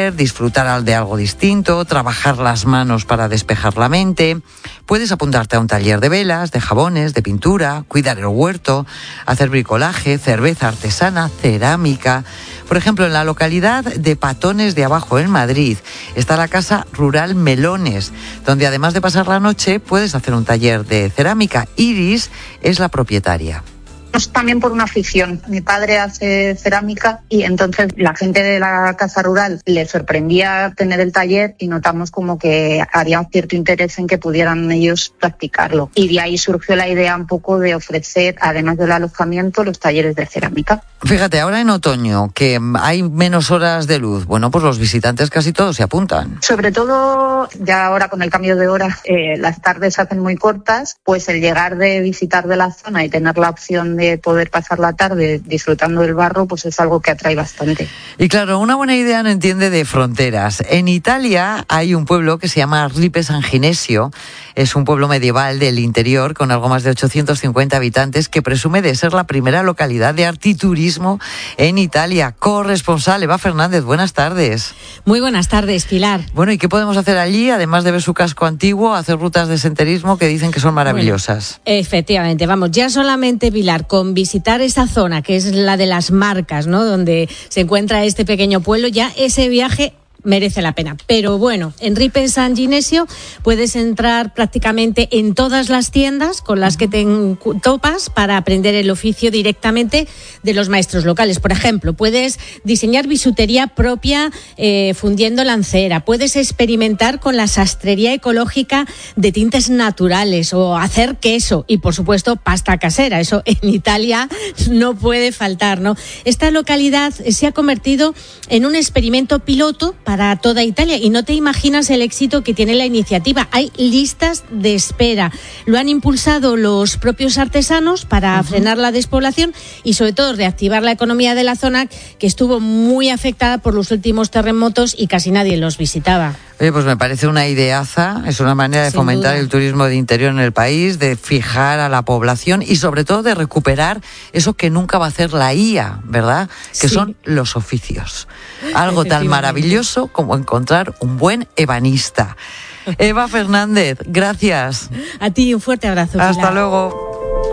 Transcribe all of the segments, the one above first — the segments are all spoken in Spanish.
aprender, disfrutar de algo distinto, trabajar las manos para despejar la mente. Puedes apuntarte a un taller de velas, de jabones, de pintura, cuidar el huerto, hacer bricolaje, cerveza artesana, cerámica. Por ejemplo, en la localidad de Patones de Abajo, en Madrid, está la Casa Rural Melones, donde además de pasar la noche puedes hacer un taller de cerámica. Iris es la propietaria. También por una afición. Mi padre hace cerámica y entonces la gente de la casa rural le sorprendía tener el taller y notamos como que había un cierto interés en que pudieran ellos practicarlo. Y de ahí surgió la idea un poco de ofrecer, además del alojamiento, los talleres de cerámica. Fíjate, ahora en otoño, que hay menos horas de luz, bueno, pues los visitantes casi todos se apuntan. Sobre todo, ya ahora con el cambio de hora, las tardes se hacen muy cortas, pues el llegar de visitar de la zona y tener la opción de poder pasar la tarde disfrutando del barro, pues es algo que atrae bastante. Y claro, una buena idea no entiende de fronteras. En Italia hay un pueblo que se llama Ripe San Ginesio. Es un pueblo medieval del interior con algo más de 850 habitantes que presume de ser la primera localidad de artiturismo en Italia. Corresponsal Eva Fernández, buenas tardes. Muy buenas tardes, Pilar. Bueno, ¿y qué podemos hacer allí? Además de ver su casco antiguo, hacer rutas de senderismo que dicen que son maravillosas. Bueno, efectivamente, vamos, ya solamente, Pilar, con visitar esa zona que es la de las Marcas, ¿no?, donde se encuentra este pequeño pueblo, ya ese viaje merece la pena. Pero bueno, en Ripe San Ginesio puedes entrar prácticamente en todas las tiendas con las que te topas para aprender el oficio directamente de los maestros locales. Por ejemplo, puedes diseñar bisutería propia fundiendo lancera, puedes experimentar con la sastrería ecológica de tintes naturales o hacer queso y, por supuesto, pasta casera. Eso en Italia no puede faltar, ¿no? Esta localidad se ha convertido en un experimento piloto para toda Italia y no te imaginas el éxito que tiene la iniciativa. Hay listas de espera. Lo han impulsado los propios artesanos para frenar la despoblación y sobre todo reactivar la economía de la zona, que estuvo muy afectada por los últimos terremotos y casi nadie los visitaba. Oye, pues me parece una ideaza, es una manera de fomentar el turismo de interior en el país, de fijar a la población y sobre todo de recuperar eso que nunca va a hacer la IA, ¿verdad? Que son los oficios. Algo tan maravilloso como encontrar un buen ebanista. Eva Fernández, gracias. A ti un fuerte abrazo, Pilar. Hasta luego.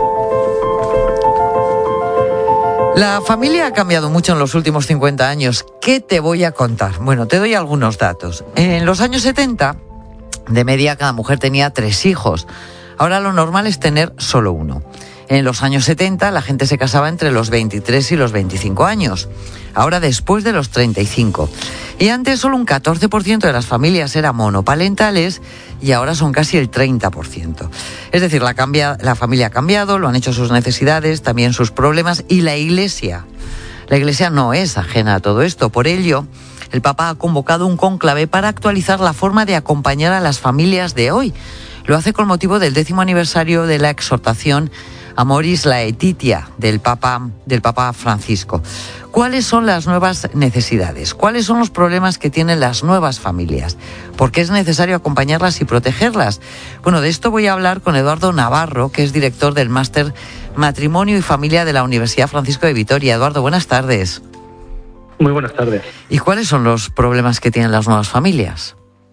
La familia ha cambiado mucho en los últimos 50 años. ¿Qué te voy a contar? Bueno, te doy algunos datos. En los años 70, de media, cada mujer tenía 3 hijos. Ahora lo normal es tener solo uno. En los años 70, la gente se casaba entre los 23 y los 25 años. Ahora después de los 35. Y antes solo un 14% de las familias eran monoparentales y ahora son casi el 30%. Es decir, la familia ha cambiado, lo han hecho sus necesidades, también sus problemas y la Iglesia. La Iglesia no es ajena a todo esto. Por ello, el Papa ha convocado un cónclave para actualizar la forma de acompañar a las familias de hoy. Lo hace con motivo del 10º aniversario de la exhortación Amoris Laetitia del Papa Francisco. ¿Cuáles son las nuevas necesidades? ¿Cuáles son los problemas que tienen las nuevas familias? ¿Por qué es necesario acompañarlas y protegerlas? Bueno, de esto voy a hablar con Eduardo Navarro, que es director del Máster Matrimonio y Familia de la Universidad Francisco de Vitoria. Eduardo, buenas tardes. Muy buenas tardes. ¿Y cuáles son los problemas que tienen las nuevas familias?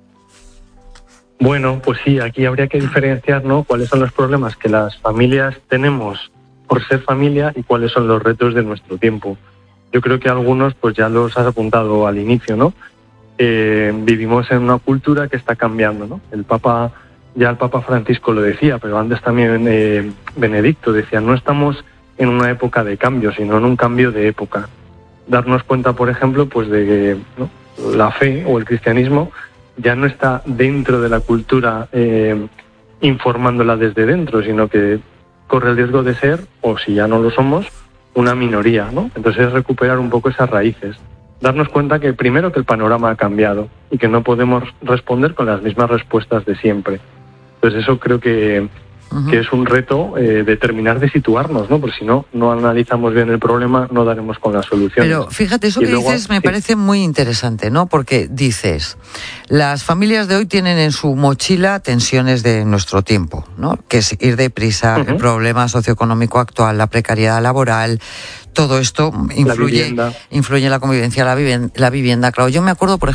Bueno, pues sí, aquí habría que diferenciar, ¿no?, cuáles son los problemas que las familias tenemos por ser familia y cuáles son los retos de nuestro tiempo. Yo creo que algunos pues ya los has apuntado al inicio, ¿no? Vivimos en una cultura que está cambiando, ¿no? El Papa Francisco lo decía, pero antes también Benedicto decía, no estamos en una época de cambio, sino en un cambio de época. Darnos cuenta, por ejemplo, pues de que, ¿no?, la fe o el cristianismo ya no está dentro de la cultura informándola desde dentro, sino que corre el riesgo de ser, o si ya no lo somos, una minoría, ¿no? Entonces es recuperar un poco esas raíces. Darnos cuenta que primero que el panorama ha cambiado y que no podemos responder con las mismas respuestas de siempre. Entonces eso creo que es un reto de terminar de situarnos, ¿no? Porque si no analizamos bien el problema, no daremos con la solución. Pero fíjate, eso que dices me parece muy interesante, ¿no? Porque dices, las familias de hoy tienen en su mochila tensiones de nuestro tiempo, ¿no? Que es ir deprisa, el problema socioeconómico actual, la precariedad laboral, todo esto influye en la convivencia, la vivienda. Claro, yo me acuerdo, por ejemplo,